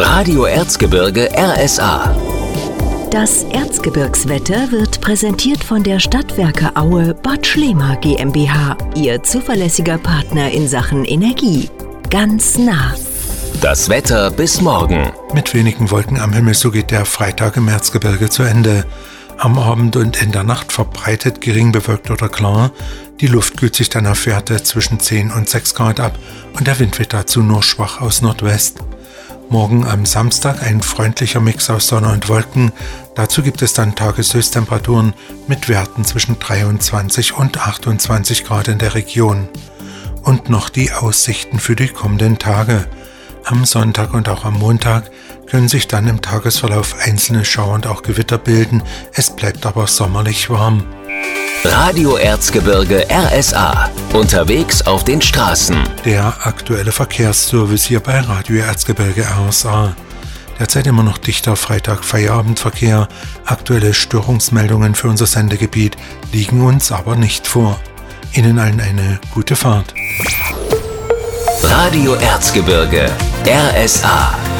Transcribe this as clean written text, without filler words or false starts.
Radio Erzgebirge RSA. Das Erzgebirgswetter wird präsentiert von der Stadtwerke Aue Bad Schlema GmbH, Ihr zuverlässiger Partner in Sachen Energie. Ganz nah. Das Wetter bis morgen. Mit wenigen Wolken am Himmel, so geht der Freitag im Erzgebirge zu Ende. Am Abend und in der Nacht verbreitet gering bewölkt oder klar. Die Luft kühlt sich dann auf Werte zwischen 10 und 6 Grad ab und der Wind weht dazu nur schwach aus Nordwest. Morgen am Samstag ein freundlicher Mix aus Sonne und Wolken. Dazu gibt es dann Tageshöchsttemperaturen mit Werten zwischen 23 und 28 Grad in der Region. Und noch die Aussichten für die kommenden Tage. Am Sonntag und auch am Montag können sich dann im Tagesverlauf einzelne Schauer und auch Gewitter bilden. Es bleibt aber sommerlich warm. Radio Erzgebirge RSA. Unterwegs auf den Straßen. Der aktuelle Verkehrsservice hier bei Radio Erzgebirge RSA. Derzeit immer noch dichter Freitag-Feierabendverkehr. Aktuelle Störungsmeldungen für unser Sendegebiet liegen uns aber nicht vor. Ihnen allen eine gute Fahrt. Radio Erzgebirge RSA.